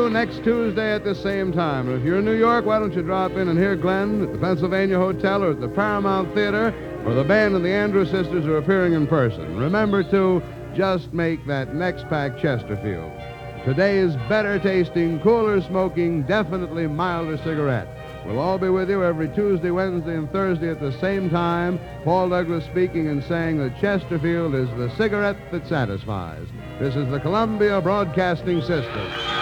you next Tuesday at the same time. And if you're in New York, why don't you drop in and hear Glenn at the Pennsylvania Hotel or at the Paramount Theater, where the band and the Andrews Sisters are appearing in person. Remember to just make that next pack Chesterfield. Today's better tasting, cooler smoking, definitely milder cigarette. We'll all be with you every Tuesday, Wednesday, and Thursday at the same time. Paul Douglas speaking and saying that Chesterfield is the cigarette that satisfies. This is the Columbia Broadcasting System.